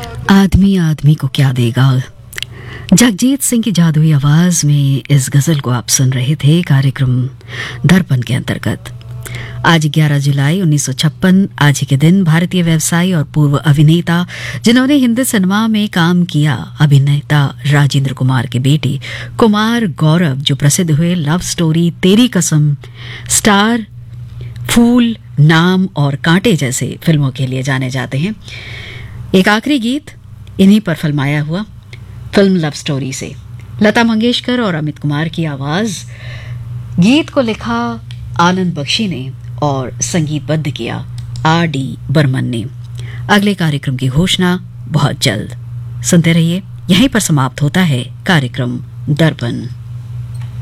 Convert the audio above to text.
आदमी आदमी को क्या देगा। जगजीत सिंह की जादुई आवाज में इस गजल को आप सुन रहे थे कार्यक्रम दर्पण के अंतर्गत। आज 11 जुलाई 1956 आज ही के दिन भारतीय व्यवसायी और पूर्व अभिनेता जिन्होंने हिंदी सिनेमा में काम किया, अभिनेता राजेंद्र कुमार के बेटे कुमार गौरव, जो प्रसिद्ध हुए लव स्टोरी तेरी कसम, स्टार, फूल, नाम और कांटे जैसे फिल्मों के लिए जाने जाते हैं। एक आखिरी गीत इन्हीं पर फिल्माया हुआ फिल्म लव स्टोरी से लता मंगेशकर और अमित कुमार की आवाज। गीत को लिखा आनंद बख्शी ने और संगीतबद्ध किया R.D. बर्मन ने। अगले कार्यक्रम की घोषणा बहुत जल्द। सुनते रहिए। यहीं पर समाप्त होता है कार्यक्रम दर्पण।